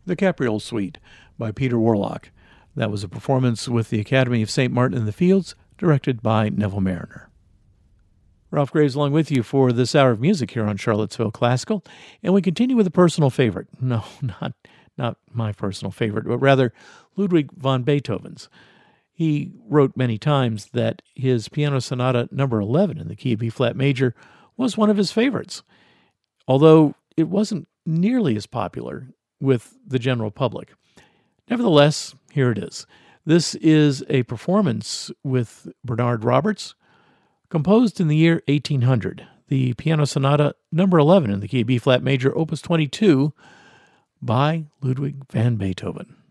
The Capriole Suite by Peter Warlock. That was a performance with the Academy of St. Martin in the Fields, directed by Neville Mariner. Ralph Graves along with you for this hour of music here on Charlottesville Classical, and we continue with a personal favorite. No, not my personal favorite, but rather Ludwig van Beethoven's. He wrote many times that his Piano Sonata number 11 in the key of B-flat major was one of his favorites, although it wasn't nearly as popular with the general public. Nevertheless, here it is. This is a performance with Bernard Roberts, composed in the year 1800, the Piano Sonata number 11 in the key of B-flat major, opus 22, by Ludwig van Beethoven.